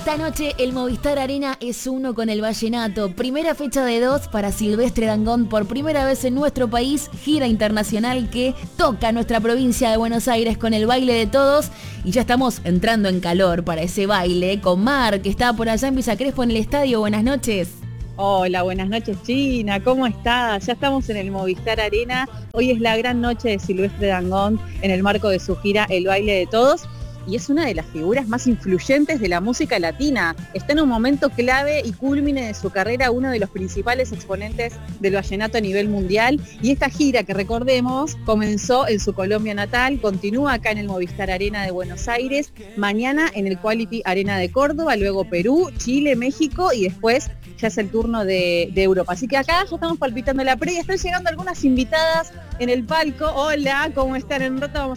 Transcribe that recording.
Esta noche el Movistar Arena es uno con el vallenato. Primera fecha de 2 para Silvestre Dangond, por primera vez en nuestro país, gira internacional que toca nuestra provincia de Buenos Aires con el baile de todos. Y ya estamos entrando en calor para ese baile con Mar, que está por allá en Villa Crespo en el estadio. Buenas noches. Hola, buenas noches China, ¿cómo estás? Ya estamos en el Movistar Arena. Hoy es la gran noche de Silvestre Dangond en el marco de su gira El Baile de Todos. Y es una de las figuras más influyentes de la música latina. Está en un momento clave y cúlmine de su carrera, uno de los principales exponentes del vallenato a nivel mundial. Y esta gira, que recordemos, comenzó en su Colombia natal, continúa acá en el Movistar Arena de Buenos Aires, mañana en el Quality Arena de Córdoba, luego Perú, Chile, México y después ya es el turno de Europa. Así que acá ya estamos palpitando la previa, están llegando algunas invitadas en el palco. Hola, ¿cómo están? En un rato vamos